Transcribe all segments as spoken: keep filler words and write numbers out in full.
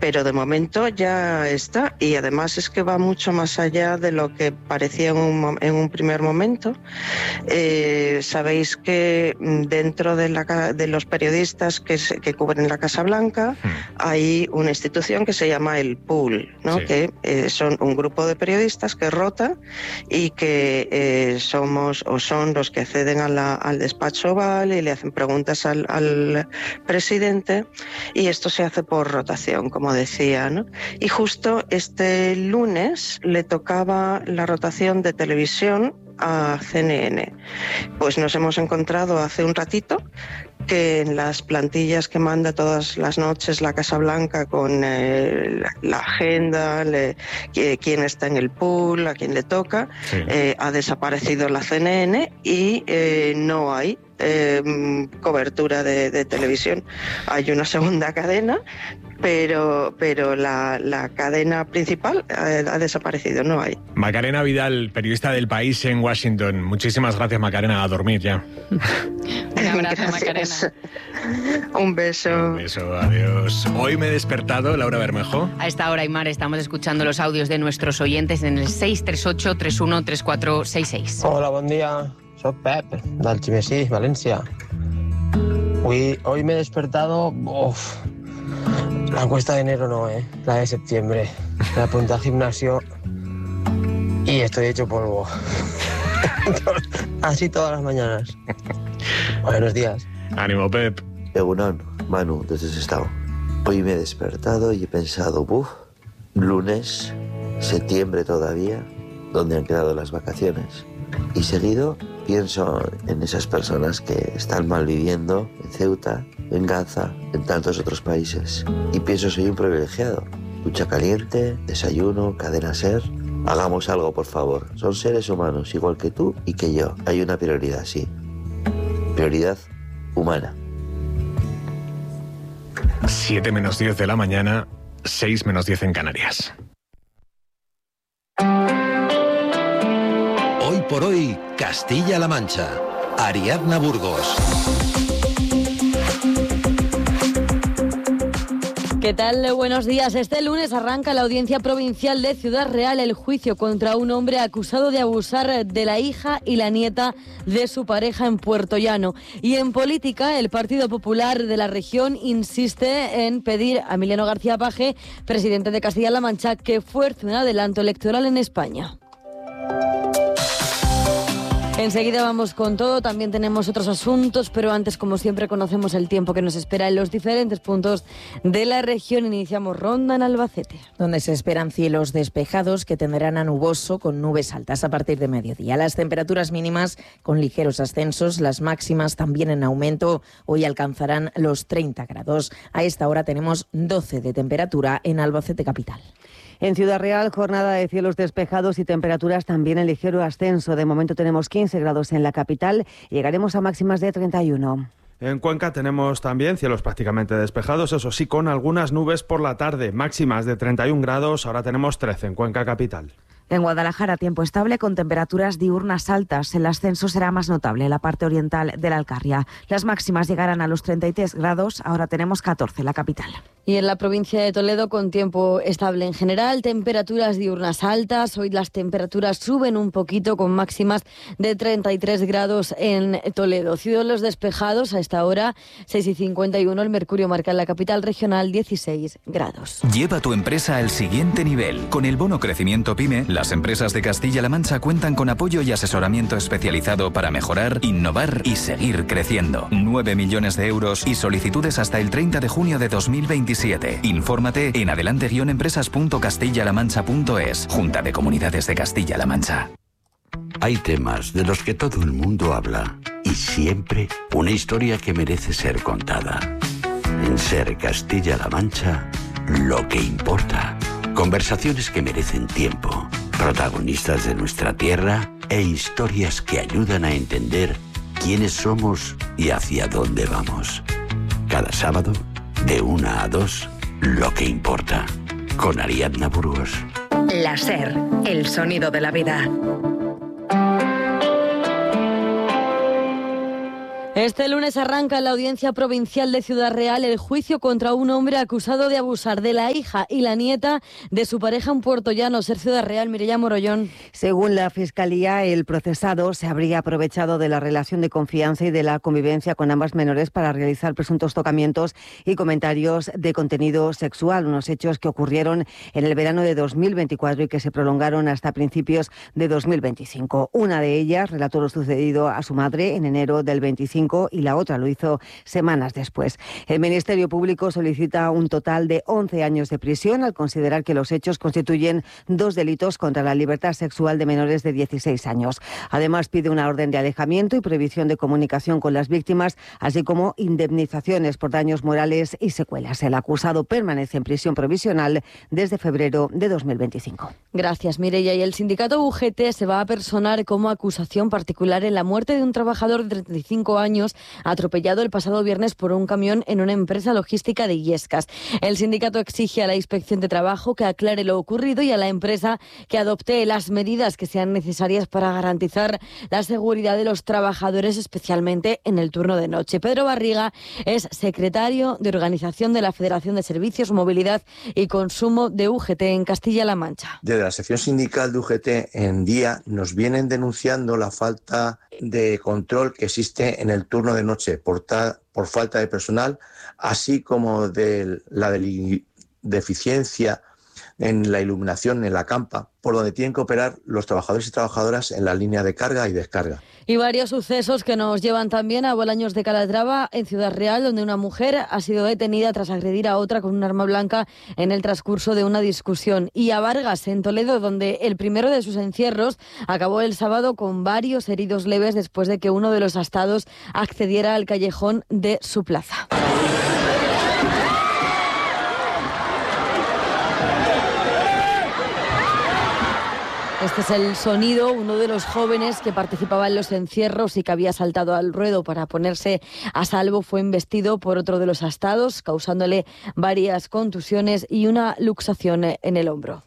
pero de momento ya está, y además es que va mucho más allá de lo que parecía en un, en un primer momento. Eh, sabéis que dentro de, la, de los periodistas que, se, que cubren la Casa Blanca hmm. hay una institución que se llama el Pool, ¿no? Sí. que eh, son un grupo de periodistas que rota y que eh, somos o son los que acceden a la, al despacho oval y le hacen preguntas al, al presidente, y esto se hace por rotación, como decía, ¿no? Y justo este lunes le tocaba la rotación de televisión a C N N. Pues nos hemos encontrado hace un ratito que en las plantillas que manda todas las noches la Casa Blanca con eh, la, la agenda, le, que, quién está en el pool, a quién le toca, sí. eh, ha desaparecido la C N N y eh, no hay eh, cobertura de, de televisión. Hay una segunda cadena, pero, pero la, la cadena principal eh, ha desaparecido, no hay. Macarena Vidal, periodista del País en Washington. Muchísimas gracias, Macarena, a dormir ya. Un abrazo, Macarena. Un beso. Un beso, adiós. Hoy me he despertado, Laura Bermejo. A esta hora, Aymar, estamos escuchando los audios de nuestros oyentes en el seis tres ocho, tres uno tres cuatro seis seis. Hola, buen día. Soy Pep, de Algemesí, Valencia. Hoy, hoy me he despertado... Uf, la cuesta de enero no, ¿eh? La de septiembre. Me apunté al gimnasio y estoy hecho polvo. Así todas las mañanas. Buenos días. Ánimo, Pep. Egunon, Manu, desde Sestao. Hoy me he despertado y he pensado, ¡buf! Lunes, septiembre todavía, ¿dónde han quedado las vacaciones? Y seguido pienso en esas personas que están malviviendo en Ceuta, en Gaza, en tantos otros países. Y pienso, soy un privilegiado. Ducha caliente, desayuno, cadena SER. Hagamos algo, por favor. Son seres humanos, igual que tú y que yo. Hay una prioridad, sí. Prioridad humana. siete menos diez de la mañana, seis menos diez en Canarias. Hoy por hoy, Castilla-La Mancha. Ariadna Burgos. ¿Qué tal? Buenos días. Este lunes arranca la Audiencia Provincial de Ciudad Real el juicio contra un hombre acusado de abusar de la hija y la nieta de su pareja en Puerto Llano. Y en política, el Partido Popular de la región insiste en pedir a Emiliano García Paje, presidente de Castilla-La Mancha, que fuerce un adelanto electoral en España. Enseguida vamos con todo, también tenemos otros asuntos, pero antes, como siempre, conocemos el tiempo que nos espera en los diferentes puntos de la región. Iniciamos ronda en Albacete, donde se esperan cielos despejados que tenderán a nuboso con nubes altas a partir de mediodía. Las temperaturas mínimas con ligeros ascensos, las máximas también en aumento. Hoy alcanzarán los treinta grados. A esta hora tenemos doce de temperatura en Albacete capital. En Ciudad Real, jornada de cielos despejados y temperaturas también en ligero ascenso. De momento tenemos quince grados en la capital y llegaremos a máximas de treinta y uno. En Cuenca tenemos también cielos prácticamente despejados, eso sí, con algunas nubes por la tarde, máximas de treinta y un grados, ahora tenemos trece en Cuenca capital. En Guadalajara, tiempo estable con temperaturas diurnas altas. El ascenso será más notable en la parte oriental de la Alcarria. Las máximas llegarán a los treinta y tres grados, ahora tenemos catorce en la capital. Y en la provincia de Toledo, con tiempo estable en general, temperaturas diurnas altas. Hoy las temperaturas suben un poquito con máximas de treinta y tres grados en Toledo. Cielos despejados a esta hora, seis y cincuenta y uno. El mercurio marca en la capital regional dieciséis grados. Lleva tu empresa al siguiente nivel. Con el bono Crecimiento PYME, las empresas de Castilla-La Mancha cuentan con apoyo y asesoramiento especializado para mejorar, innovar y seguir creciendo. nueve millones de euros y solicitudes hasta el treinta de junio de dos mil veintisiete. Infórmate en adelante guion empresas punto castilla la mancha punto es. Junta de Comunidades de Castilla-La Mancha. Hay temas de los que todo el mundo habla y siempre una historia que merece ser contada. En Ser Castilla-La Mancha, lo que importa. Conversaciones que merecen tiempo, protagonistas de nuestra tierra e historias que ayudan a entender quiénes somos y hacia dónde vamos. Cada sábado, de una a dos, lo que importa. Con Ariadna Burgos. La Ser, el sonido de la vida. Este lunes arranca en la Audiencia Provincial de Ciudad Real el juicio contra un hombre acusado de abusar de la hija y la nieta de su pareja en Puerto Llano. Ser Ciudad Real, Mireia Morollón. Según la Fiscalía, el procesado se habría aprovechado de la relación de confianza y de la convivencia con ambas menores para realizar presuntos tocamientos y comentarios de contenido sexual, unos hechos que ocurrieron en el verano de dos mil veinticuatro y que se prolongaron hasta principios de dos mil veinticinco. Una de ellas relató lo sucedido a su madre en enero del veinticinco y la otra lo hizo semanas después. El Ministerio Público solicita un total de once años de prisión al considerar que los hechos constituyen dos delitos contra la libertad sexual de menores de dieciséis años. Además, pide una orden de alejamiento y prohibición de comunicación con las víctimas, así como indemnizaciones por daños morales y secuelas. El acusado permanece en prisión provisional desde febrero de dos mil veinticinco. Gracias, Mireia. Y el sindicato U G T se va a personar como acusación particular en la muerte de un trabajador de treinta y cinco años atropellado el pasado viernes por un camión en una empresa logística de Illescas. El sindicato exige a la Inspección de Trabajo que aclare lo ocurrido y a la empresa que adopte las medidas que sean necesarias para garantizar la seguridad de los trabajadores, especialmente en el turno de noche. Pedro Barriga es secretario de Organización de la Federación de Servicios, Movilidad y Consumo de U G T en Castilla-La Mancha. Desde la sección sindical de U G T en día nos vienen denunciando la falta de control que existe en el turno de noche por, ta, por falta de personal, así como de la de, deficiencia en la iluminación en la campa, por donde tienen que operar los trabajadores y trabajadoras en la línea de carga y descarga. Y varios sucesos que nos llevan también a Bolaños de Calatrava, en Ciudad Real, donde una mujer ha sido detenida tras agredir a otra con un arma blanca en el transcurso de una discusión. Y a Vargas, en Toledo, donde el primero de sus encierros acabó el sábado con varios heridos leves después de que uno de los astados accediera al callejón de su plaza. Este es el sonido, uno de los jóvenes que participaba en los encierros y que había saltado al ruedo para ponerse a salvo fue embestido por otro de los astados, causándole varias contusiones y una luxación en el hombro.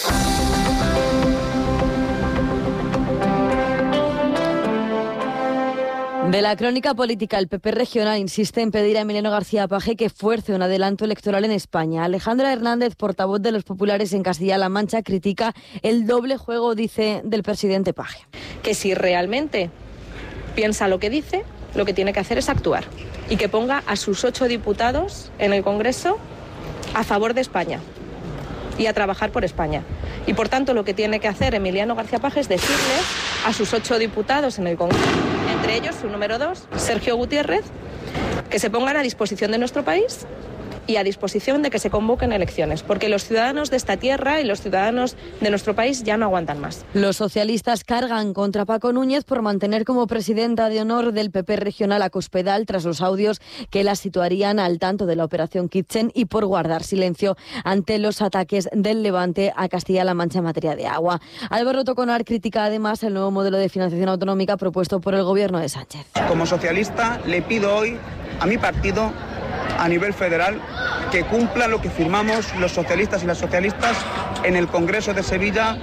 De la crónica política, el P P regional insiste en pedir a Emiliano García Paje que fuerce un adelanto electoral en España. Alejandra Hernández, portavoz de los populares en Castilla-La Mancha, critica el doble juego, dice, del presidente Paje. Que si realmente piensa lo que dice, lo que tiene que hacer es actuar y que ponga a sus ocho diputados en el Congreso a favor de España y a trabajar por España. Y por tanto lo que tiene que hacer Emiliano García Paje es decirles a sus ocho diputados en el Congreso, entre ellos su número dos, Sergio Gutiérrez, que se pongan a disposición de nuestro país y a disposición de que se convoquen elecciones, porque los ciudadanos de esta tierra y los ciudadanos de nuestro país ya no aguantan más. Los socialistas cargan contra Paco Núñez por mantener como presidenta de honor del P P regional a Cospedal tras los audios que la situarían al tanto de la operación Kitchen y por guardar silencio ante los ataques del Levante a Castilla-La Mancha en materia de agua. Álvaro Toconar critica además el nuevo modelo de financiación autonómica propuesto por el gobierno de Sánchez. Como socialista le pido hoy a mi partido a nivel federal que cumpla lo que firmamos los socialistas y las socialistas en el Congreso de Sevilla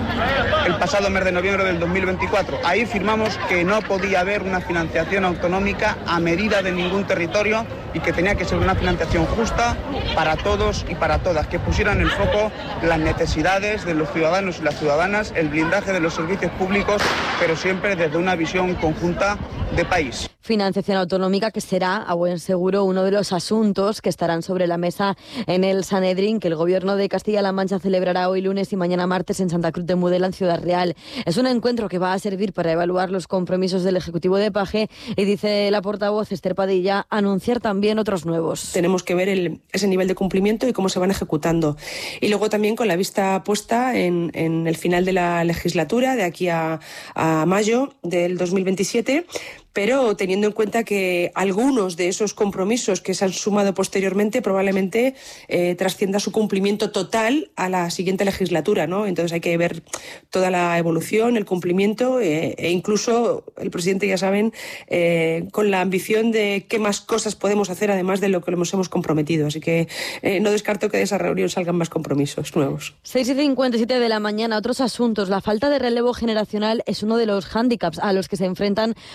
el pasado mes de noviembre del dos mil veinticuatro. Ahí firmamos que no podía haber una financiación autonómica a medida de ningún territorio y que tenía que ser una financiación justa para todos y para todas, que pusieran en el foco las necesidades de los ciudadanos y las ciudadanas, el blindaje de los servicios públicos, pero siempre desde una visión conjunta de país. Financiación autonómica que será, a buen seguro, uno de los asuntos que estarán sobre la mesa en el Sanedrín, que el Gobierno de Castilla-La Mancha celebrará hoy lunes y mañana martes en Santa Cruz de Mudela, en Ciudad Real. Es un encuentro que va a servir para evaluar los compromisos del Ejecutivo de Paje y, dice la portavoz Esther Padilla, anunciar también otros nuevos. Tenemos que ver el, ese nivel de cumplimiento y cómo se van ejecutando. Y luego también con la vista puesta en, en el final de la legislatura, de aquí a, a mayo del dos mil veintisiete, pero teniendo en cuenta que algunos de esos compromisos que se han sumado posteriormente probablemente eh, trascienda su cumplimiento total a la siguiente legislatura, ¿no? Entonces hay que ver toda la evolución, el cumplimiento eh, e incluso el presidente, ya saben, eh, con la ambición de qué más cosas podemos hacer además de lo que nos hemos comprometido. Así que eh, no descarto que de esa reunión salgan más compromisos nuevos. seis y cincuenta y siete de la mañana, otros asuntos. La falta de relevo generacional es uno de los hándicaps a los que se enfrentan los agricultores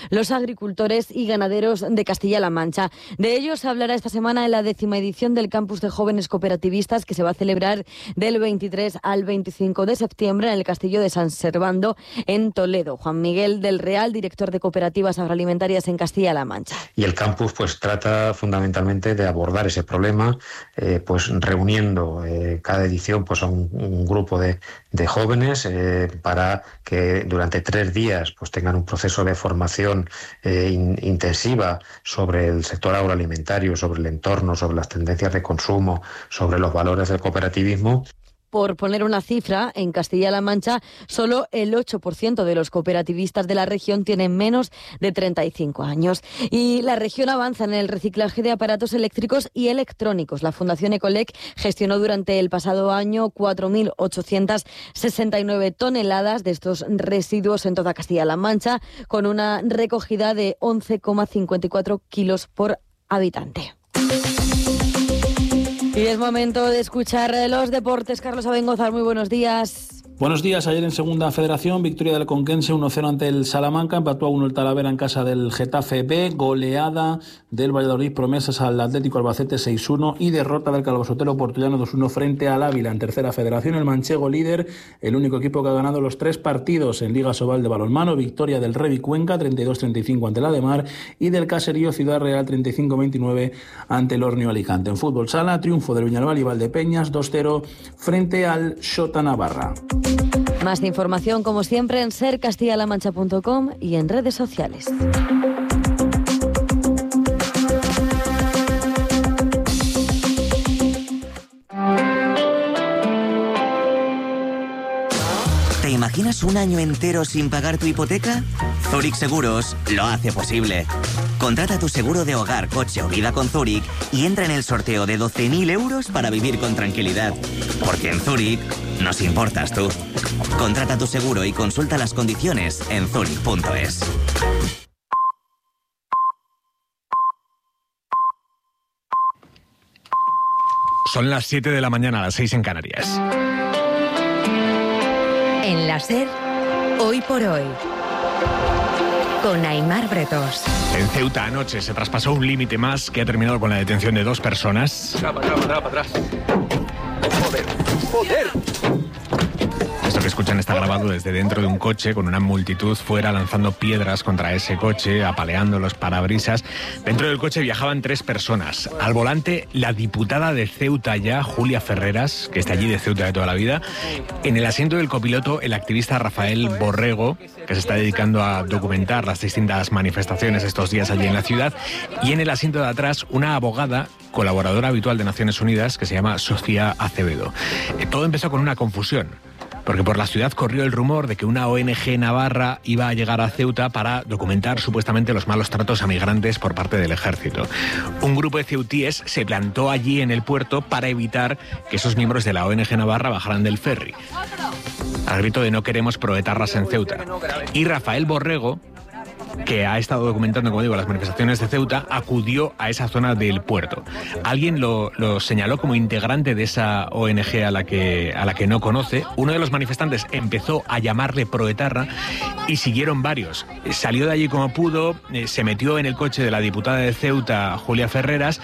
agricultores y ganaderos de Castilla-La Mancha. De ello se hablará esta semana en la décima edición del Campus de Jóvenes Cooperativistas, que se va a celebrar del veintitrés al veinticinco de septiembre en el Castillo de San Servando, en Toledo. Juan Miguel del Real, director de Cooperativas Agroalimentarias en Castilla-La Mancha. Y el campus pues trata fundamentalmente de abordar ese problema, eh, pues reuniendo eh, cada edición pues a un, un grupo de, de jóvenes eh, para que durante tres días pues tengan un proceso de formación eh, in, intensiva sobre el sector agroalimentario, sobre el entorno, sobre las tendencias de consumo, sobre los valores del cooperativismo. Por poner una cifra, en Castilla-La Mancha solo el ocho por ciento de los cooperativistas de la región tienen menos de treinta y cinco años. Y la región avanza en el reciclaje de aparatos eléctricos y electrónicos. La Fundación Ecolec gestionó durante el pasado año cuatro mil ochocientas sesenta y nueve toneladas de estos residuos en toda Castilla-La Mancha, con una recogida de once coma cincuenta y cuatro kilos por habitante. Y es momento de escuchar los deportes. Carlos Abengozar, muy buenos días. Buenos días. Ayer en Segunda Federación, victoria del Conquense uno cero ante el Salamanca, empató a uno el Talavera en casa del Getafe B, goleada del Valladolid Promesas al Atlético Albacete seis uno y derrota del Calvo Sotelo Portullano dos uno frente al Ávila. En Tercera Federación, el manchego líder, el único equipo que ha ganado los tres partidos en Liga Sobal de balonmano, victoria del Revi Cuenca treinta y dos treinta y cinco ante el Ademar y del Caserío Ciudad Real treinta y cinco veintinueve ante el Ornio Alicante. En fútbol sala, triunfo del Viñalbal y Valdepeñas dos cero frente al Xota Navarra. Más información, como siempre, en ser castilla la mancha punto com y en redes sociales. ¿Te imaginas un año entero sin pagar tu hipoteca? Zurich Seguros lo hace posible. Contrata tu seguro de hogar, coche o vida con Zurich y entra en el sorteo de doce mil euros para vivir con tranquilidad. Porque en Zurich nos importas tú. Contrata tu seguro y consulta las condiciones en zurich punto es. Son las siete de la mañana, las seis en Canarias. En la SER, hoy por hoy, con Aimar Bretos. En Ceuta anoche se traspasó un límite más que ha terminado con la detención de dos personas. Para atrás, para atrás, para atrás. Joder, joder. Esto que escuchan está grabado desde dentro de un coche con una multitud fuera lanzando piedras contra ese coche, apaleando los parabrisas. Dentro del coche viajaban tres personas. Al volante, la diputada de Ceuta ya, Julia Ferreras, que está allí de Ceuta de toda la vida. En el asiento del copiloto, el activista Rafael Borrego, que se está dedicando a documentar las distintas manifestaciones estos días allí en la ciudad. Y en el asiento de atrás, una abogada, colaboradora habitual de Naciones Unidas, que se llama Sofía Acevedo. Todo empezó con una confusión, porque por la ciudad corrió el rumor de que una O N G navarra iba a llegar a Ceuta para documentar supuestamente los malos tratos a migrantes por parte del ejército. Un grupo de ceutíes se plantó allí en el puerto para evitar que esos miembros de la O N G navarra bajaran del ferry, al grito de no queremos proetarras en Ceuta. Y Rafael Borrego, que ha estado documentando, como digo, las manifestaciones de Ceuta, acudió a esa zona del puerto. Alguien lo, lo señaló como integrante de esa O N G a la que a la que no conoce. Uno de los manifestantes empezó a llamarle proetarra y siguieron varios. Salió de allí como pudo, eh, se metió en el coche de la diputada de Ceuta, Julia Ferreras,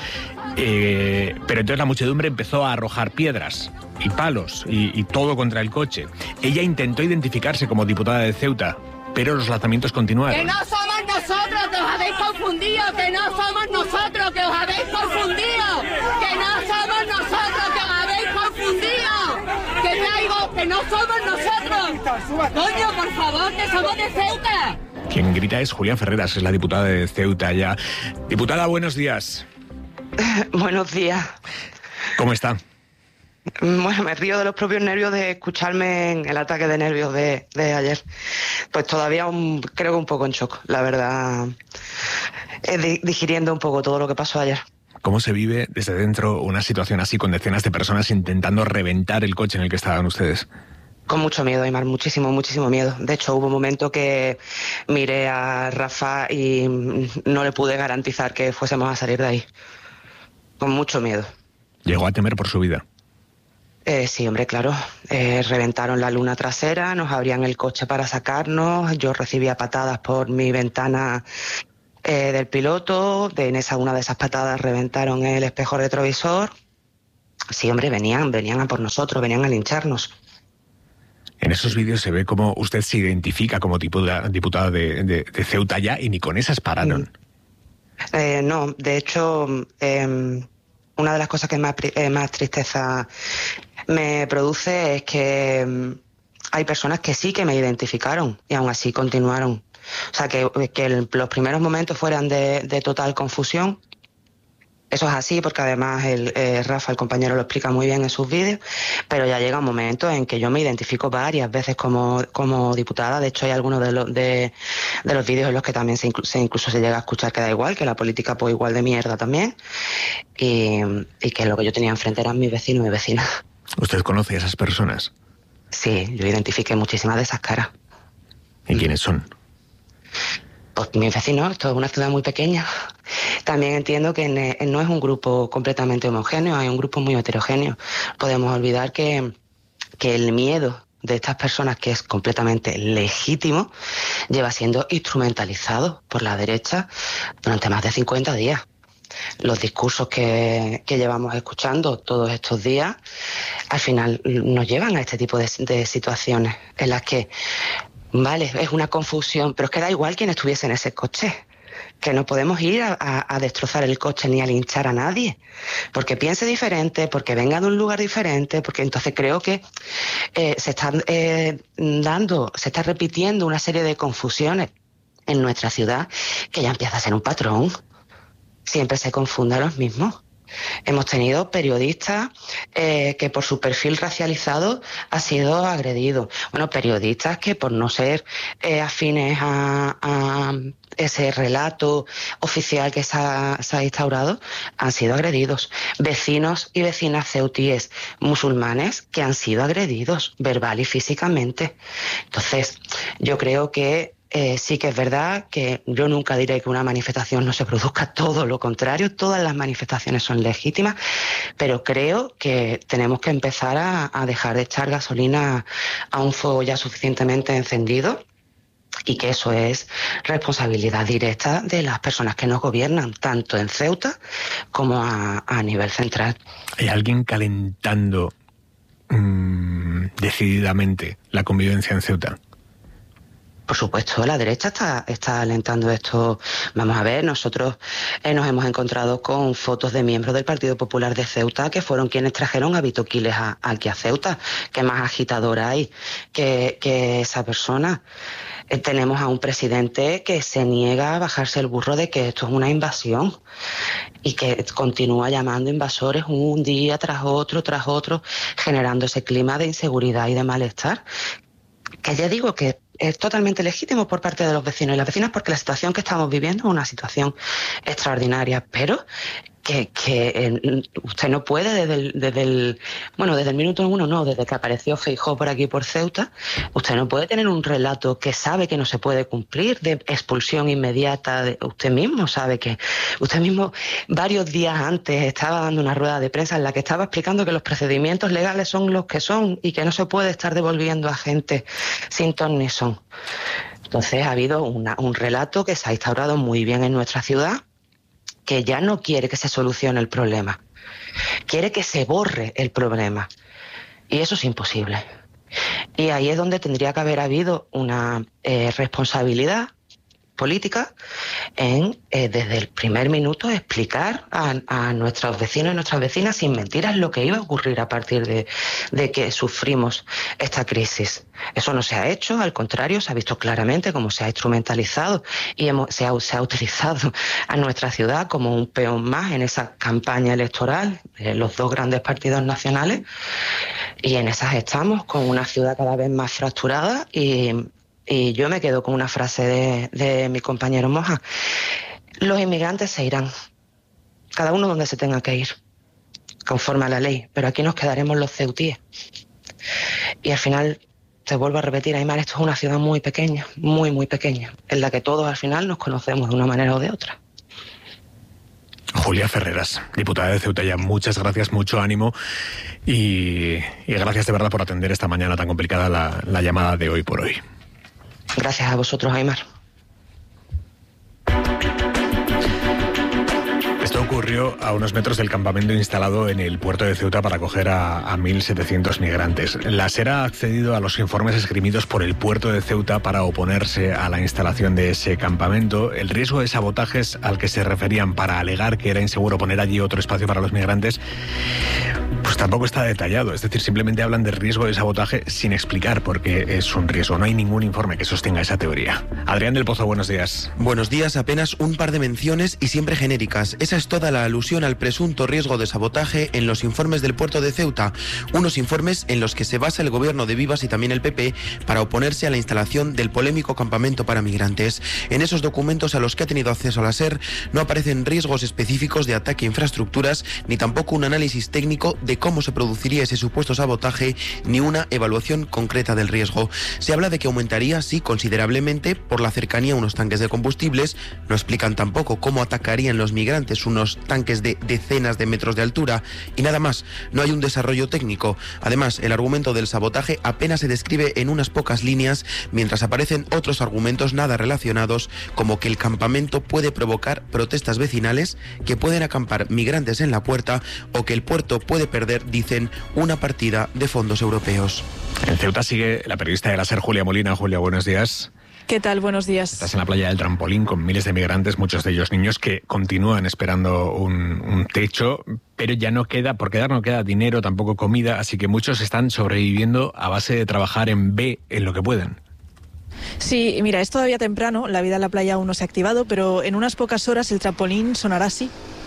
eh, pero entonces la muchedumbre empezó a arrojar piedras y palos y, y todo contra el coche. Ella intentó identificarse como diputada de Ceuta, pero los lanzamientos continuaron. ¡Que no somos nosotros, que os habéis confundido! ¡Que no somos nosotros, que os habéis confundido! ¡Que no somos nosotros, que os habéis confundido! ¡Que traigo, que no somos nosotros! ¡Coño, por favor, que somos de Ceuta! Quien grita es Julia Ferreras, es la diputada de Ceuta ya. Diputada, buenos días. Buenos días. ¿Cómo está? Bueno, me río de los propios nervios de escucharme en el ataque de nervios de, de ayer. Pues todavía un, creo que un poco en shock, la verdad, eh, digiriendo un poco todo lo que pasó ayer. ¿Cómo se vive desde dentro una situación así con decenas de personas intentando reventar el coche en el que estaban ustedes? Con mucho miedo, Aimar, muchísimo, muchísimo miedo. De hecho, hubo un momento que miré a Rafa y no le pude garantizar que fuésemos a salir de ahí. Con mucho miedo. ¿Llegó a temer por su vida? Eh, sí, hombre, claro. Eh, reventaron la luna trasera, nos abrían el coche para sacarnos, yo recibía patadas por mi ventana eh, del piloto, de en esa una de esas patadas reventaron el espejo retrovisor. Sí, hombre, venían, venían a por nosotros, venían a lincharnos. En esos vídeos se ve cómo usted se identifica como diputada, diputada de, de, de Ceuta ya, y ni con esas pararon. Eh, no, de hecho, eh, una de las cosas que más, eh, más tristeza me produce es que eh, hay personas que sí que me identificaron y aún así continuaron. O sea, que, que el, los primeros momentos fueran de, de total confusión. Eso es así porque además el, eh, Rafa, el compañero, lo explica muy bien en sus vídeos, pero ya llega un momento en que yo me identifico varias veces como, como diputada. De hecho, hay algunos de, lo, de, de los vídeos en los que también se, inclu se incluso se llega a escuchar que da igual, que la política pues igual de mierda también, y, y que lo que yo tenía enfrente eran mis vecinos y mis vecinas. ¿Usted conoce a esas personas? Sí, yo identifiqué muchísimas de esas caras. ¿Y quiénes son? Pues mis vecinos, esto es una ciudad muy pequeña. También entiendo que ne, no es un grupo completamente homogéneo, hay un grupo muy heterogéneo. Podemos olvidar que, que el miedo de estas personas, que es completamente legítimo, lleva siendo instrumentalizado por la derecha durante más de cincuenta días. Los discursos que, que llevamos escuchando todos estos días, al final nos llevan a este tipo de, de situaciones en las que, vale, es una confusión, pero es que da igual quién estuviese en ese coche. Que no podemos ir a, a, a destrozar el coche ni a linchar a nadie, porque piense diferente, porque venga de un lugar diferente, porque entonces creo que eh, se están eh, dando, se está repitiendo una serie de confusiones en nuestra ciudad que ya empieza a ser un patrón. Siempre se confunden los mismos. Hemos tenido periodistas eh, que por su perfil racializado ha sido agredido. Bueno, periodistas que por no ser eh, afines a, a ese relato oficial que se ha, se ha instaurado, han sido agredidos. Vecinos y vecinas ceutíes musulmanes que han sido agredidos verbal y físicamente. Entonces, yo creo que Eh, sí que es verdad que yo nunca diré que una manifestación no se produzca, todo lo contrario, todas las manifestaciones son legítimas, pero creo que tenemos que empezar a, a dejar de echar gasolina a un fuego ya suficientemente encendido, y que eso es responsabilidad directa de las personas que nos gobiernan, tanto en Ceuta como a, a nivel central. ¿Hay alguien calentando mmm, decididamente la convivencia en Ceuta? Por supuesto, la derecha está, está alentando esto. Vamos a ver, nosotros eh, nos hemos encontrado con fotos de miembros del Partido Popular de Ceuta que fueron quienes trajeron a Vito Quiles a, aquí a Ceuta. ¿Qué más agitadora hay que, que esa persona? Eh, tenemos a un presidente que se niega a bajarse el burro de que esto es una invasión y que continúa llamando invasores un día tras otro, tras otro, generando ese clima de inseguridad y de malestar. Que ya digo que es totalmente legítimo por parte de los vecinos y las vecinas, porque la situación que estamos viviendo es una situación extraordinaria, pero que, que eh, usted no puede desde el, desde el bueno desde el minuto uno, no, desde que apareció Feijóo por aquí por Ceuta, usted no puede tener un relato que sabe que no se puede cumplir, de expulsión inmediata. De, usted mismo sabe que, usted mismo varios días antes estaba dando una rueda de prensa en la que estaba explicando que los procedimientos legales son los que son y que no se puede estar devolviendo a gente sin ton ni son. Entonces ha habido una, un relato que se ha instaurado muy bien en nuestra ciudad, que ya no quiere que se solucione el problema, quiere que se borre el problema, y eso es imposible. Y ahí es donde tendría que haber habido una eh, responsabilidad política en, eh, desde el primer minuto, explicar a, a nuestros vecinos y nuestras vecinas sin mentiras lo que iba a ocurrir a partir de, de que sufrimos esta crisis. Eso no se ha hecho, al contrario, se ha visto claramente cómo se ha instrumentalizado y hemos, se, ha, se ha utilizado a nuestra ciudad como un peón más en esa campaña electoral de los dos grandes partidos nacionales, y en esas estamos, con una ciudad cada vez más fracturada. Y Y yo me quedo con una frase de, de mi compañero Moja: los inmigrantes se irán, cada uno donde se tenga que ir, conforme a la ley, pero aquí nos quedaremos los ceutíes. Y al final, te vuelvo a repetir, Aymar, esto es una ciudad muy pequeña, muy, muy pequeña, en la que todos al final nos conocemos de una manera o de otra. Julia Ferreras, diputada de Ceuta ya, muchas gracias, mucho ánimo y, y gracias de verdad por atender esta mañana tan complicada la, la llamada de Hoy por Hoy. Gracias a vosotros, Aymar. ocurrió a unos metros del campamento instalado en el puerto de Ceuta para acoger a, a mil setecientos migrantes. La SER ha accedido a los informes esgrimidos por el puerto de Ceuta para oponerse a la instalación de ese campamento. El riesgo de sabotajes al que se referían para alegar que era inseguro poner allí otro espacio para los migrantes, pues tampoco está detallado. Es decir, simplemente hablan de riesgo de sabotaje sin explicar por qué es un riesgo. No hay ningún informe que sostenga esa teoría. Adrián del Pozo, buenos días. Buenos días, apenas un par de menciones y siempre genéricas. Esa es toda la alusión al presunto riesgo de sabotaje en los informes del puerto de Ceuta, unos informes en los que se basa el gobierno de Vivas y también el P P para oponerse a la instalación del polémico campamento para migrantes. En esos documentos a los que ha tenido acceso la SER no aparecen riesgos específicos de ataque a infraestructuras, ni tampoco un análisis técnico de cómo se produciría ese supuesto sabotaje, ni una evaluación concreta del riesgo. Se habla de que aumentaría, sí, considerablemente por la cercanía a unos tanques de combustibles. No explican tampoco cómo atacarían los migrantes unos tanques de decenas de metros de altura y nada más. No hay un desarrollo técnico. Además, el argumento del sabotaje apenas se describe en unas pocas líneas, mientras aparecen otros argumentos nada relacionados, como que el campamento puede provocar protestas vecinales, que pueden acampar migrantes en la puerta o que el puerto puede perder, dicen, una partida de fondos europeos. En Ceuta sigue la periodista de la SER, Julia Molina. Julia, buenos días. ¿Qué tal? Buenos días. Estás en la playa del Trampolín con miles de migrantes, muchos de ellos niños, que continúan esperando un, un techo, pero ya no queda, por quedar no queda dinero, tampoco comida, así que muchos están sobreviviendo a base de trabajar en B en lo que pueden. Sí, mira, es todavía temprano, la vida en la playa aún no se ha activado, pero en unas pocas horas el trampolín sonará así.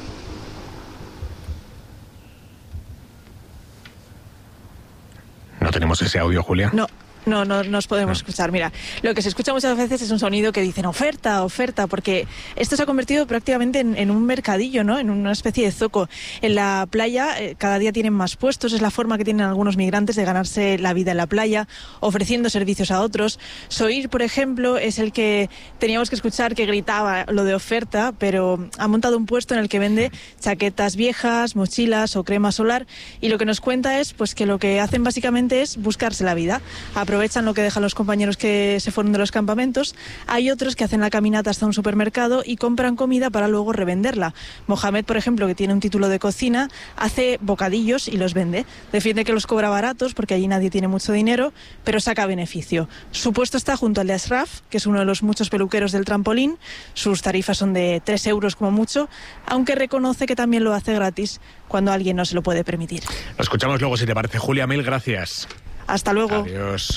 ¿No tenemos ese audio, Julia? No. No, no nos podemos escuchar. Mira, lo que se escucha muchas veces es un sonido que dicen oferta, oferta, porque esto se ha convertido prácticamente en, en un mercadillo, ¿no? En una especie de zoco. En la playa eh, cada día tienen más puestos, es la forma que tienen algunos migrantes de ganarse la vida en la playa, ofreciendo servicios a otros. Soir, por ejemplo, es el que teníamos que escuchar que gritaba lo de oferta, pero ha montado un puesto en el que vende chaquetas viejas, mochilas o crema solar, y lo que nos cuenta es pues que lo que hacen básicamente es buscarse la vida. Aprovechan lo que dejan los compañeros que se fueron de los campamentos. Hay otros que hacen la caminata hasta un supermercado y compran comida para luego revenderla. Mohamed, por ejemplo, que tiene un título de cocina, hace bocadillos y los vende. Defiende que los cobra baratos porque allí nadie tiene mucho dinero, pero saca beneficio. Su puesto está junto al de Ashraf, que es uno de los muchos peluqueros del Trampolín. Sus tarifas son de tres euros como mucho, aunque reconoce que también lo hace gratis cuando alguien no se lo puede permitir. Lo escuchamos luego, si te parece. Julia, mil gracias. Hasta luego. Adiós.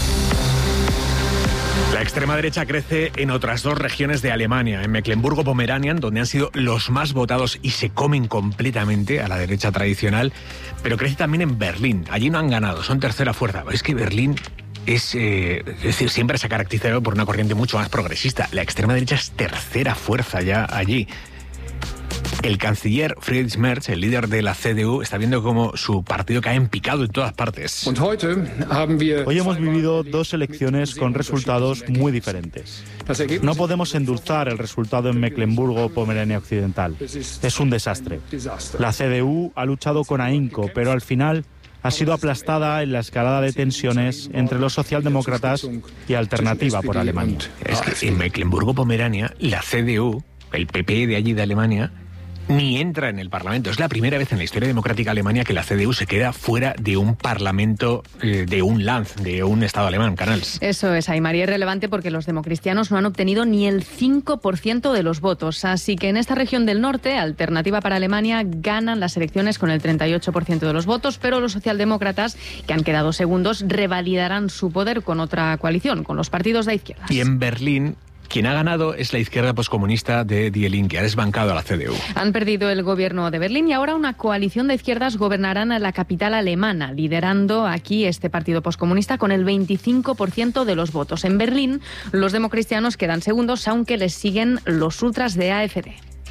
La extrema derecha crece en otras dos regiones de Alemania, en Mecklemburgo-Pomeranian, donde han sido los más votados y se comen completamente a la derecha tradicional, pero crece también en Berlín. Allí no han ganado, son tercera fuerza. Es que Berlín es, eh, es decir, siempre se ha caracterizado por una corriente mucho más progresista. La extrema derecha es tercera fuerza ya allí. El canciller Friedrich Merz, el líder de la C D U, está viendo cómo su partido cae en picado en todas partes. Hoy hemos vivido dos elecciones con resultados muy diferentes. No podemos endulzar el resultado en Mecklemburgo-Pomerania Occidental. Es un desastre. La C D U ha luchado con ahínco, pero al final ha sido aplastada en la escalada de tensiones entre los socialdemócratas y Alternativa por Alemania. Es que en Mecklemburgo-Pomerania, la C D U, el P P de allí de Alemania, ni entra en el Parlamento. Es la primera vez en la historia democrática alemana que la C D U se queda fuera de un Parlamento, eh, de un Land, de un Estado alemán, Canals. Eso es, Aymar, y es relevante porque los democristianos no han obtenido ni el cinco por ciento de los votos. Así que en esta región del norte, Alternativa para Alemania ganan las elecciones con el treinta y ocho por ciento de los votos, pero los socialdemócratas, que han quedado segundos, revalidarán su poder con otra coalición, con los partidos de izquierda. Y en Berlín, quien ha ganado es la izquierda poscomunista de Die Linke, ha desbancado a la C D U. Han perdido el gobierno de Berlín y ahora una coalición de izquierdas gobernarán a la capital alemana, liderando aquí este partido poscomunista con el veinticinco por ciento de los votos. En Berlín, los democristianos quedan segundos, aunque les siguen los ultras de A F D.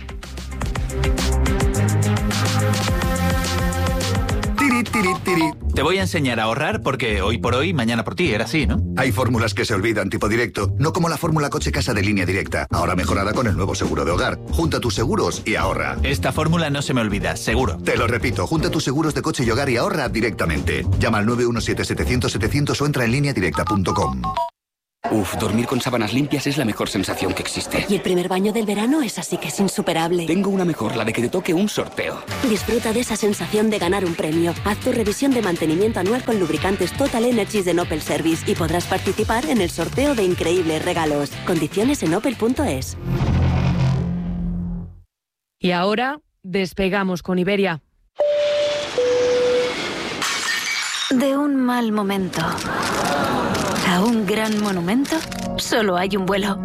Tiri, tiri, tiri. Te voy a enseñar a ahorrar porque hoy por hoy, mañana por ti, era así, ¿no? Hay fórmulas que se olvidan, tipo directo, no como la fórmula coche-casa de Línea Directa, ahora mejorada con el nuevo seguro de hogar. Junta tus seguros y ahorra. Esta fórmula no se me olvida, seguro. Te lo repito, junta tus seguros de coche y hogar y ahorra directamente. Llama al nueve uno siete, setecientos, setecientos o entra en línea directa punto com. Uf, dormir con sábanas limpias es la mejor sensación que existe. Y el primer baño del verano es así que es insuperable. Tengo una mejor, la de que te toque un sorteo. Disfruta de esa sensación de ganar un premio. Haz tu revisión de mantenimiento anual con lubricantes Total Energies de Opel Service y podrás participar en el sorteo de increíbles regalos. Condiciones en opel punto es. Y ahora despegamos con Iberia. De un mal momento a un gran monumento, solo hay un vuelo.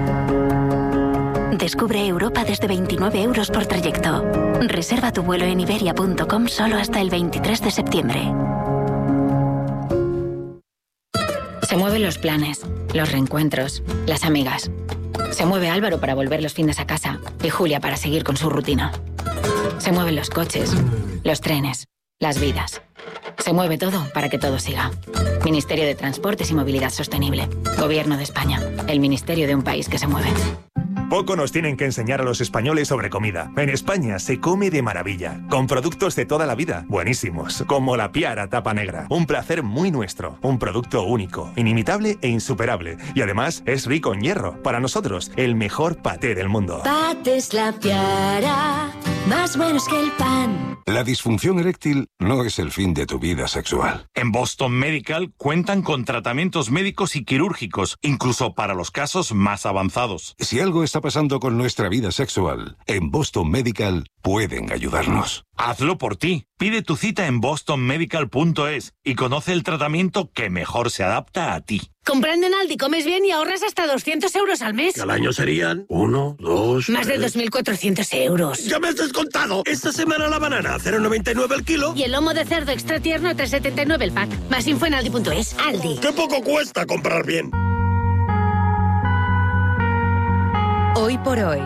Descubre Europa desde veintinueve euros por trayecto. Reserva tu vuelo en iberia punto com solo hasta el veintitrés de septiembre. Se mueven los planes, los reencuentros, las amigas. Se mueve Álvaro para volver los fines a casa y Julia para seguir con su rutina. Se mueven los coches, los trenes, las vidas. Se mueve todo para que todo siga. Ministerio de Transportes y Movilidad Sostenible. Gobierno de España. El ministerio de un país que se mueve. Poco nos tienen que enseñar a los españoles sobre comida. En España se come de maravilla, con productos de toda la vida, buenísimos, como la Piara tapa negra. Un placer muy nuestro, un producto único, inimitable e insuperable. Y además es rico en hierro. Para nosotros, el mejor paté del mundo. Patés La Piara, más buenos que el pan. La disfunción eréctil no es el fin de tu vida sexual. En Boston Medical cuentan con tratamientos médicos y quirúrgicos, incluso para los casos más avanzados. Si algo está pasando con nuestra vida sexual, en Boston Medical pueden ayudarnos. Hazlo por ti. Pide tu cita en boston medical punto es y conoce el tratamiento que mejor se adapta a ti. Comprando en Aldi comes bien y ahorras hasta doscientos euros al mes. Y al año serían uno, dos... Más de dos mil cuatrocientos euros. ¡Ya me has descontado! Esta semana la banana, cero coma noventa y nueve el kilo. Y el lomo de cerdo extra tierno, tres coma setenta y nueve el pack. Más info en aldi punto es. Aldi. ¡Qué poco cuesta comprar bien! Hoy por hoy.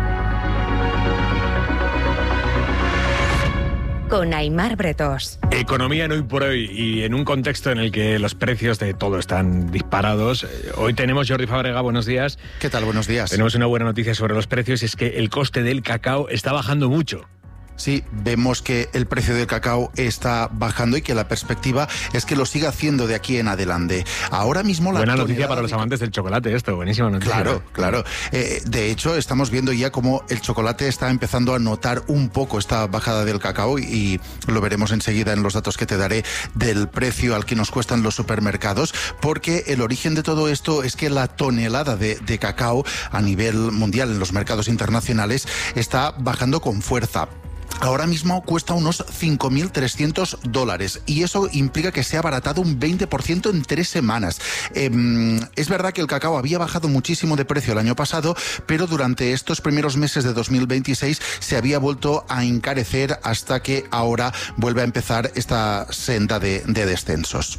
Con Aimar Bretos. Economía en Hoy por Hoy, y en un contexto en el que los precios de todo están disparados. Hoy tenemos, Jordi Fábrega, buenos días. ¿Qué tal? Buenos días. Tenemos una buena noticia sobre los precios, y es que el coste del cacao está bajando mucho. Sí, vemos que el precio del cacao está bajando y que la perspectiva es que lo siga haciendo de aquí en adelante. Ahora mismo la Buena noticia para los amantes del chocolate esto, buenísima noticia. Claro, claro. Eh, de hecho, estamos viendo ya cómo el chocolate está empezando a notar un poco esta bajada del cacao, y lo veremos enseguida en los datos que te daré del precio al que nos cuestan los supermercados, porque el origen de todo esto es que la tonelada de, de cacao a nivel mundial en los mercados internacionales está bajando con fuerza. Ahora mismo cuesta unos cinco mil trescientos dólares, y eso implica que se ha abaratado un veinte por ciento en tres semanas. Eh, es verdad que el cacao había bajado muchísimo de precio el año pasado, pero durante estos primeros meses de dos mil veintiséis se había vuelto a encarecer hasta que ahora vuelve a empezar esta senda de, de descensos.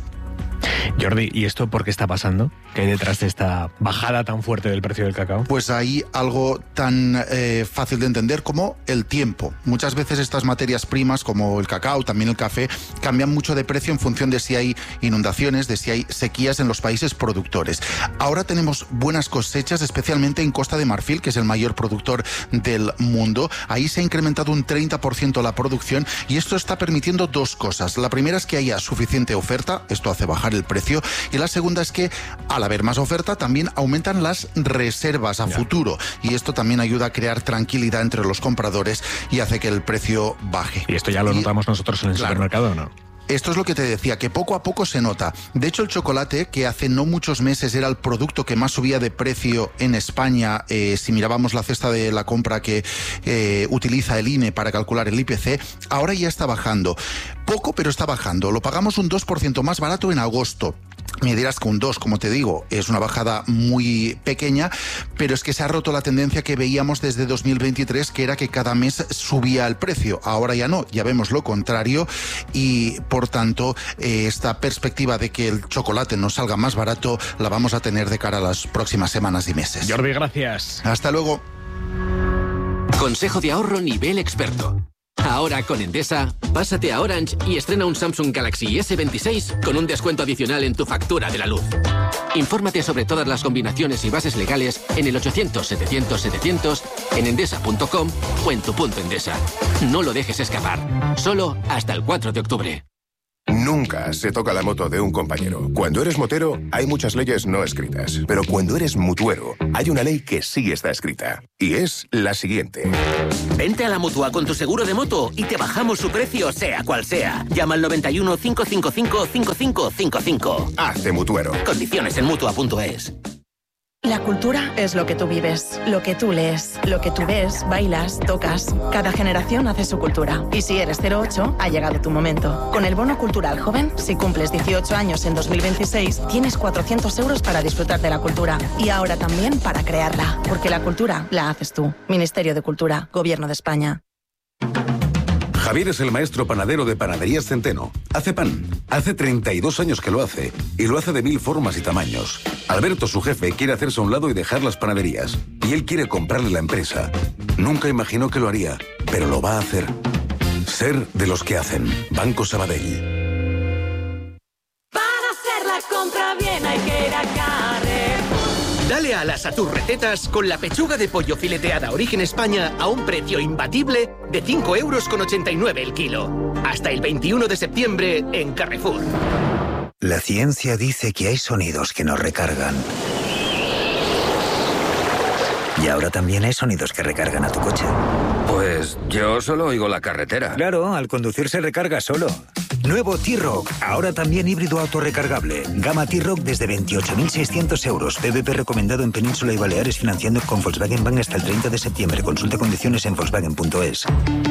Jordi, ¿y esto por qué está pasando? ¿Qué hay detrás de esta bajada tan fuerte del precio del cacao? Pues hay algo tan eh, fácil de entender como el tiempo. Muchas veces estas materias primas, como el cacao, también el café, cambian mucho de precio en función de si hay inundaciones, de si hay sequías en los países productores. Ahora tenemos buenas cosechas, especialmente en Costa de Marfil, que es el mayor productor del mundo. Ahí se ha incrementado un treinta por ciento la producción, y esto está permitiendo dos cosas. La primera es que haya suficiente oferta, esto hace bajar el precio, y la segunda es que al haber más oferta también aumentan las reservas a ya. futuro, y esto también ayuda a crear tranquilidad entre los compradores y hace que el precio baje. ¿Y esto ya lo y, notamos nosotros en el claro, supermercado o no? Esto es lo que te decía, que poco a poco se nota. De hecho, el chocolate, que hace no muchos meses era el producto que más subía de precio en España, eh, si mirábamos la cesta de la compra que eh, utiliza el I N E para calcular el I P C, ahora ya está bajando. Poco, pero está bajando. Lo pagamos un dos por ciento más barato en agosto. Me dirás que un dos, como te digo, es una bajada muy pequeña, pero es que se ha roto la tendencia que veíamos desde dos mil veintitrés, que era que cada mes subía el precio. Ahora ya no, ya vemos lo contrario, y por tanto eh, esta perspectiva de que el chocolate nos salga más barato la vamos a tener de cara a las próximas semanas y meses. Jordi, gracias. Hasta luego. Consejo de ahorro nivel experto. Ahora con Endesa, pásate a Orange y estrena un Samsung Galaxy ese veintiséis con un descuento adicional en tu factura de la luz. Infórmate sobre todas las combinaciones y bases legales en el ochocientos setecientos setecientos, en endesa punto com o en tu punto Endesa. No lo dejes escapar. Solo hasta el cuatro de octubre. Nunca se toca la moto de un compañero. Cuando eres motero, hay muchas leyes no escritas. Pero cuando eres mutuero, hay una ley que sí está escrita. Y es la siguiente. Vente a la Mutua con tu seguro de moto y te bajamos su precio, sea cual sea. Llama al noventa y uno, cinco cinco cinco, cinco cinco cinco cinco. Hazte mutuero. Condiciones en mutua punto es. La cultura es lo que tú vives, lo que tú lees, lo que tú ves, bailas, tocas. Cada generación hace su cultura. Y si eres cero ocho, ha llegado tu momento. Con el Bono Cultural Joven, si cumples dieciocho años en dos mil veintiséis, tienes cuatrocientos euros para disfrutar de la cultura. Y ahora también para crearla. Porque la cultura la haces tú. Ministerio de Cultura, Gobierno de España. Javier es el maestro panadero de Panaderías Centeno. Hace pan. Hace treinta y dos años que lo hace. Y lo hace de mil formas y tamaños. Alberto, su jefe, quiere hacerse a un lado y dejar las panaderías. Y él quiere comprarle la empresa. Nunca imaginó que lo haría, pero lo va a hacer. Ser de los que hacen. Banco Sabadell. Para hacer la compra bien hay que ir a Carrefour. Dale alas a tus recetas con la pechuga de pollo fileteada Origen España a un precio imbatible de cinco euros con ochenta y nueve el kilo. Hasta el veintiuno de septiembre en Carrefour. La ciencia dice que hay sonidos que nos recargan. Y ahora también hay sonidos que recargan a tu coche. Pues yo solo oigo la carretera. Claro, al conducir se recarga solo. Nuevo T-Roc, ahora también híbrido autorrecargable. Gama T-Roc desde veintiocho mil seiscientos euros. P V P recomendado en Península y Baleares financiando con Volkswagen Bank hasta el treinta de septiembre. Consulta condiciones en volkswagen punto es.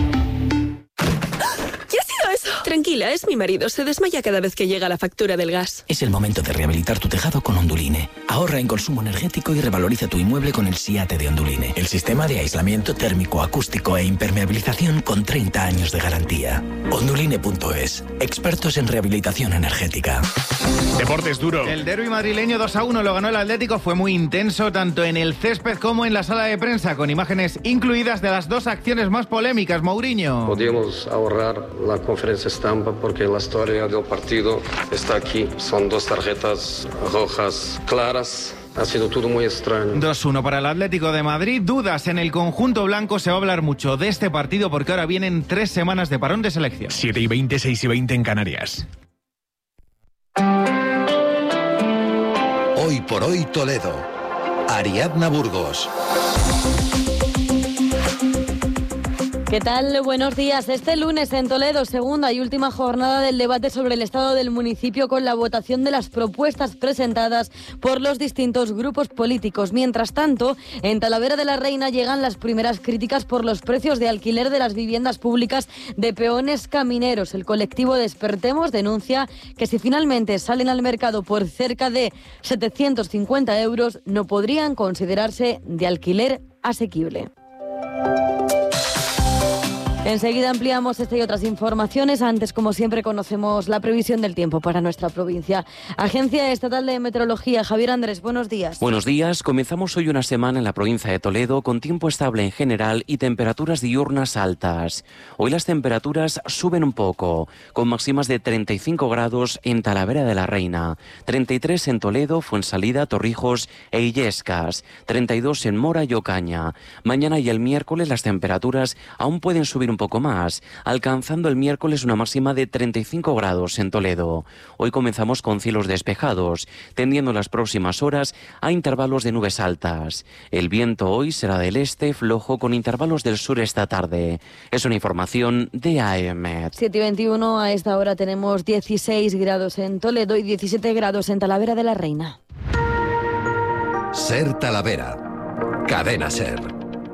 Tranquila, es mi marido. Se desmaya cada vez que llega la factura del gas. Es el momento de rehabilitar tu tejado con Onduline. Ahorra en consumo energético y revaloriza tu inmueble con el SIATE de Onduline. El sistema de aislamiento térmico, acústico e impermeabilización con treinta años de garantía. Onduline punto es. Expertos en rehabilitación energética. Deportes duro. El derbi madrileño dos a uno lo ganó el Atlético. Fue muy intenso tanto en el césped como en la sala de prensa, con imágenes incluidas de las dos acciones más polémicas. Mourinho. Podíamos ahorrar la conferencia estampa porque la historia del partido está aquí. Son dos tarjetas rojas claras. Ha sido todo muy extraño. dos uno para el Atlético de Madrid. Dudas en el conjunto blanco. Se va a hablar mucho de este partido porque ahora vienen tres semanas de parón de selección. siete y veinte, seis y veinte en Canarias. Hoy por hoy Toledo. Ariadna Burgos. ¿Qué tal? Buenos días. Este lunes en Toledo, segunda y última jornada del debate sobre el estado del municipio con la votación de las propuestas presentadas por los distintos grupos políticos. Mientras tanto, en Talavera de la Reina llegan las primeras críticas por los precios de alquiler de las viviendas públicas de peones camineros. El colectivo Despertemos denuncia que si finalmente salen al mercado por cerca de setecientos cincuenta euros, no podrían considerarse de alquiler asequible. Enseguida ampliamos esta y otras informaciones. Antes, como siempre, conocemos la previsión del tiempo para nuestra provincia. Agencia Estatal de Meteorología, Javier Andrés, buenos días. Buenos días. Comenzamos hoy una semana en la provincia de Toledo con tiempo estable en general y temperaturas diurnas altas. Hoy las temperaturas suben un poco, con máximas de treinta y cinco grados en Talavera de la Reina, treinta y tres en Toledo, Fuensalida, Torrijos e Illescas, treinta y dos en Mora y Ocaña. Mañana y el miércoles las temperaturas aún pueden subir un poco más, alcanzando el miércoles una máxima de treinta y cinco grados en Toledo. Hoy comenzamos con cielos despejados, tendiendo las próximas horas a intervalos de nubes altas. El viento hoy será del este, flojo, con intervalos del sur esta tarde. Es una información de A E M E T. siete y veintiuno, a esta hora tenemos dieciséis grados en Toledo y diecisiete grados en Talavera de la Reina. Ser Talavera. Cadena Ser.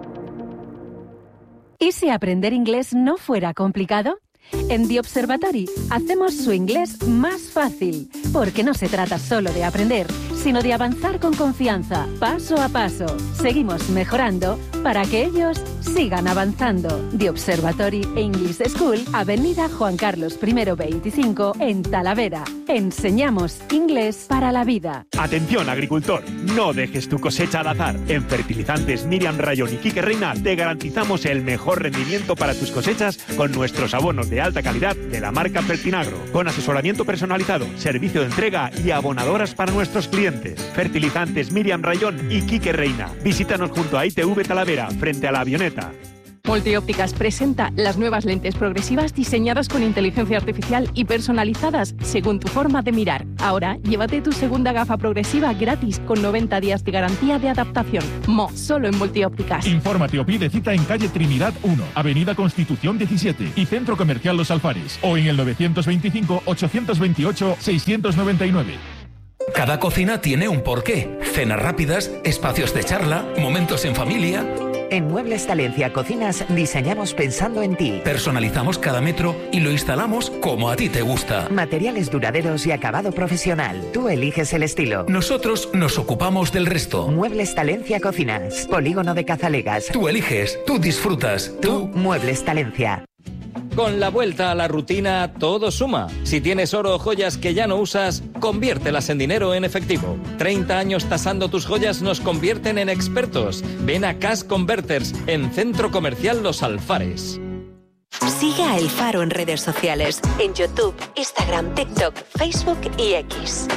¿Y si aprender inglés no fuera complicado? En The Observatory hacemos su inglés más fácil, porque no se trata solo de aprender, sino de avanzar con confianza, paso a paso. Seguimos mejorando para que ellos sigan avanzando. The Observatory English School, Avenida Juan Carlos primero veinticinco, en Talavera. Enseñamos inglés para la vida. Atención, agricultor, no dejes tu cosecha al azar. En Fertilizantes Miriam Rayón y Quique Reina te garantizamos el mejor rendimiento para tus cosechas con nuestros abonos de alta calidad de la marca Fertinagro, con asesoramiento personalizado, servicio de entrega y abonadoras para nuestros clientes. Fertilizantes Miriam Rayón y Quique Reina. Visítanos junto a I T V Talavera, frente a la avioneta. Multiópticas presenta las nuevas lentes progresivas diseñadas con inteligencia artificial y personalizadas según tu forma de mirar. Ahora, llévate tu segunda gafa progresiva gratis con noventa días de garantía de adaptación. Mo, solo en Multiópticas. Infórmate o pide cita en calle Trinidad uno, Avenida Constitución diecisiete y Centro Comercial Los Alfares, o en el novecientos veinticinco, ochocientos veintiocho, seiscientos noventa y nueve. Cada cocina tiene un porqué. Cenas rápidas, espacios de charla, momentos en familia. En Muebles Talencia Cocinas diseñamos pensando en ti. Personalizamos cada metro y lo instalamos como a ti te gusta. Materiales duraderos y acabado profesional. Tú eliges el estilo. Nosotros nos ocupamos del resto. Muebles Talencia Cocinas. Polígono de Cazalegas. Tú eliges, tú disfrutas. Tú, Muebles Talencia. Con la vuelta a la rutina, todo suma. Si tienes oro o joyas que ya no usas, conviértelas en dinero en efectivo. treinta años tasando tus joyas nos convierten en expertos. Ven a Cash Converters en Centro Comercial Los Alfares. Sigue a El Faro en redes sociales, en YouTube, Instagram, TikTok, Facebook y X.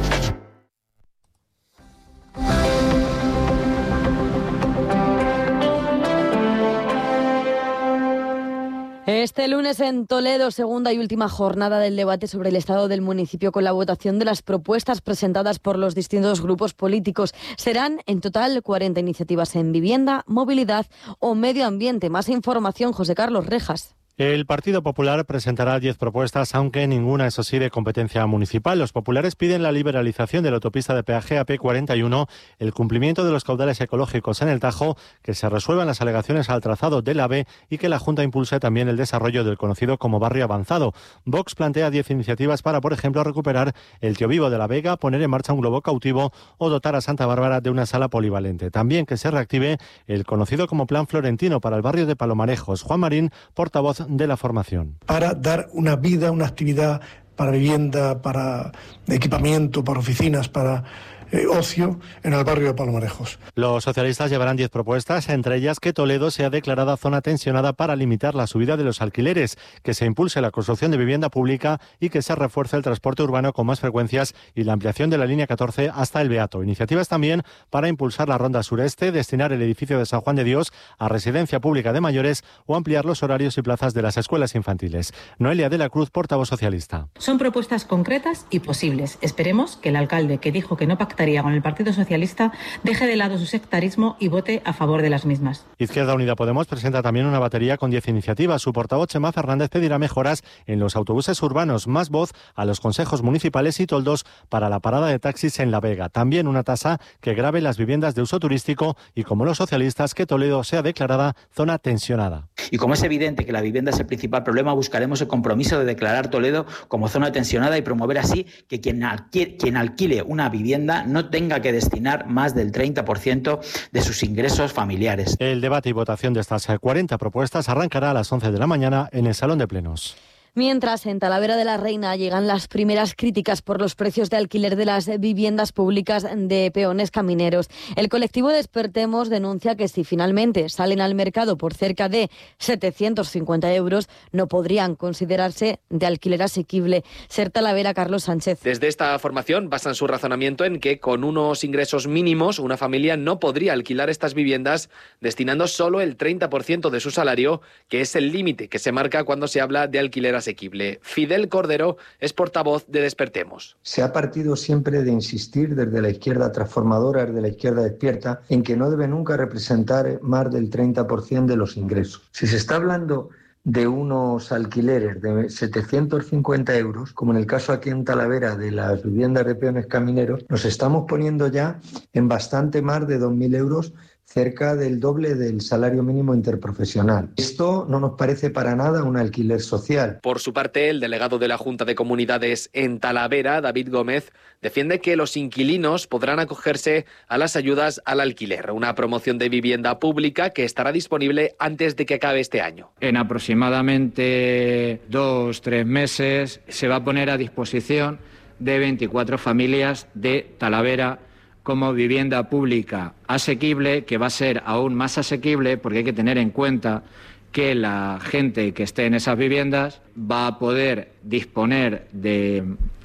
Este lunes en Toledo, segunda y última jornada del debate sobre el estado del municipio con la votación de las propuestas presentadas por los distintos grupos políticos. Serán en total cuarenta iniciativas en vivienda, movilidad o medio ambiente. Más información, José Carlos Rejas. El Partido Popular presentará diez propuestas, aunque ninguna, eso sí, de competencia municipal. Los populares piden la liberalización de la autopista de peaje A P cuarenta y uno, el cumplimiento de los caudales ecológicos en el Tajo, que se resuelvan las alegaciones al trazado del AVE y que la Junta impulse también el desarrollo del conocido como barrio avanzado. Vox plantea diez iniciativas para, por ejemplo, recuperar el Tío Vivo de la Vega, poner en marcha un globo cautivo o dotar a Santa Bárbara de una sala polivalente. También que se reactive el conocido como Plan Florentino para el barrio de Palomarejos. Juan Marín, portavoz de la formación. Para dar una vida, una actividad para vivienda, para equipamiento, para oficinas, para eh, ocio en el barrio de Palomarejos. Los socialistas llevarán diez propuestas, entre ellas que Toledo sea declarada zona tensionada para limitar la subida de los alquileres, que se impulse la construcción de vivienda pública y que se refuerce el transporte urbano con más frecuencias y la ampliación de la línea catorce hasta el Beato. Iniciativas también para impulsar la ronda sureste, destinar el edificio de San Juan de Dios a residencia pública de mayores o ampliar los horarios y plazas de las escuelas infantiles. Noelia de la Cruz, portavoz socialista. Son propuestas concretas y posibles. Esperemos que el alcalde, que dijo que no pactaría con el Partido Socialista, deje de lado su sectarismo y vote a favor de las mismas. Izquierda Unida Podemos presenta también una batería con diez iniciativas. Su portavoz, Chema Fernández, pedirá mejoras en los autobuses urbanos, más voz a los consejos municipales y toldos para la parada de taxis en La Vega. También una tasa que grave las viviendas de uso turístico y, como los socialistas, que Toledo sea declarada zona tensionada. Y como es evidente que la vivienda es el principal problema, buscaremos el compromiso de declarar Toledo como zona tensionada y promover así que quien alquile, quien alquile una vivienda no tenga que destinar más del treinta por ciento de sus ingresos familiares. El debate y votación de estas cuarenta propuestas arrancará a las once de la mañana en el Salón de Plenos. Mientras, en Talavera de la Reina llegan las primeras críticas por los precios de alquiler de las viviendas públicas de peones camineros. El colectivo Despertemos denuncia que si finalmente salen al mercado por cerca de setecientos cincuenta euros, no podrían considerarse de alquiler asequible. Ser Talavera, Carlos Sánchez. Desde esta formación basan su razonamiento en que con unos ingresos mínimos una familia no podría alquilar estas viviendas destinando solo el treinta por ciento de su salario, que es el límite que se marca cuando se habla de alquiler asequible. Fidel Cordero es portavoz de Despertemos. Se ha partido siempre de insistir desde la izquierda transformadora, desde la izquierda despierta, en que no debe nunca representar más del treinta por ciento de los ingresos. Si se está hablando de unos alquileres de setecientos cincuenta euros, como en el caso aquí en Talavera de las viviendas de peones camineros, nos estamos poniendo ya en bastante más de dos mil euros, cerca del doble del salario mínimo interprofesional. Esto no nos parece para nada un alquiler social. Por su parte, el delegado de la Junta de Comunidades en Talavera, David Gómez, defiende que los inquilinos podrán acogerse a las ayudas al alquiler, una promoción de vivienda pública que estará disponible antes de que acabe este año. En aproximadamente dos, tres meses se va a poner a disposición de veinticuatro familias de Talavera como vivienda pública asequible, que va a ser aún más asequible porque hay que tener en cuenta que la gente que esté en esas viviendas va a poder disponer de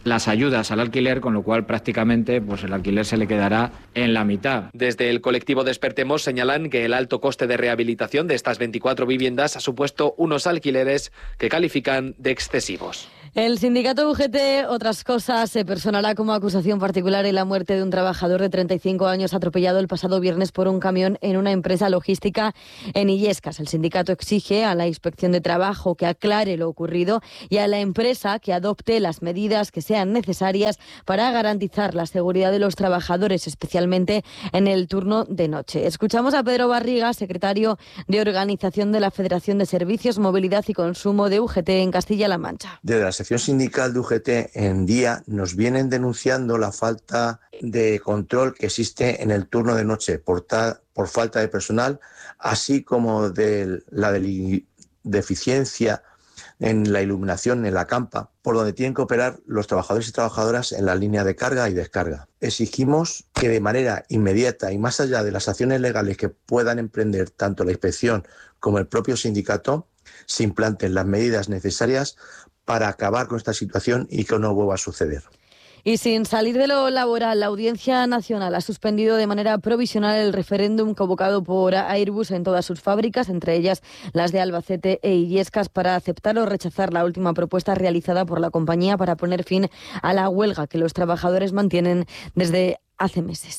las ayudas al alquiler, con lo cual prácticamente pues el alquiler se le quedará en la mitad. Desde el colectivo Despertemos señalan que el alto coste de rehabilitación de estas veinticuatro viviendas ha supuesto unos alquileres que califican de excesivos. El sindicato U G T, otras cosas, se personará como acusación particular en la muerte de un trabajador de treinta y cinco años atropellado el pasado viernes por un camión en una empresa logística en Illescas. El sindicato exige a la Inspección de Trabajo que aclare lo ocurrido y a la empresa que adopte las medidas que sean necesarias para garantizar la seguridad de los trabajadores, especialmente en el turno de noche. Escuchamos a Pedro Barriga, secretario de Organización de la Federación de Servicios, Movilidad y Consumo de U G T en Castilla-La Mancha. Desde la sección sindical de U G T en día nos vienen denunciando la falta de control que existe en el turno de noche por, ta, por falta de personal, así como de la de deficiencia en la iluminación en la campa, por donde tienen que operar los trabajadores y trabajadoras en la línea de carga y descarga. Exigimos que de manera inmediata y más allá de las acciones legales que puedan emprender tanto la inspección como el propio sindicato, se implanten las medidas necesarias para acabar con esta situación y que no vuelva a suceder. Y sin salir de lo laboral, la Audiencia Nacional ha suspendido de manera provisional el referéndum convocado por Airbus en todas sus fábricas, entre ellas las de Albacete e Illescas, para aceptar o rechazar la última propuesta realizada por la compañía para poner fin a la huelga que los trabajadores mantienen desde hace meses.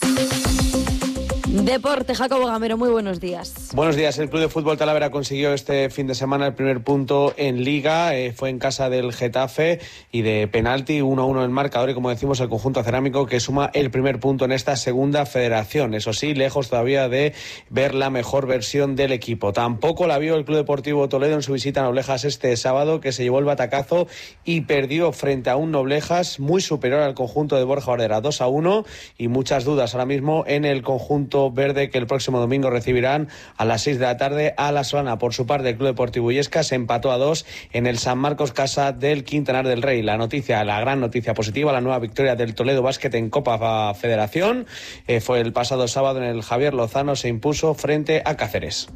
Deporte, Jacobo Gamero, muy buenos días. Buenos días. El Club de Fútbol Talavera consiguió este fin de semana el primer punto en Liga. Eh, fue en casa del Getafe y de penalti, uno a uno en marcador. Y como decimos, el conjunto cerámico que suma el primer punto en esta segunda federación. Eso sí, lejos todavía de ver la mejor versión del equipo. Tampoco la vio el Club Deportivo Toledo en su visita a Noblejas este sábado, que se llevó el batacazo y perdió frente a un Noblejas muy superior al conjunto de Borja Bardera, dos a uno. Y muchas dudas ahora mismo en el conjunto verde, que el próximo domingo recibirán a las seis de la tarde a La Solana. Por su parte, el Club Deportivo Illescas se empató a dos en el San Marcos, casa del Quintanar del Rey. La noticia, la gran noticia positiva, la nueva victoria del Toledo Basket en Copa Federación, eh, fue el pasado sábado en el Javier Lozano, se impuso frente a Cáceres.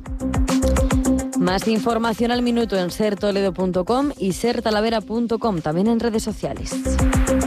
Más información al minuto en ser toledo punto com y ser talavera punto com, también en redes sociales.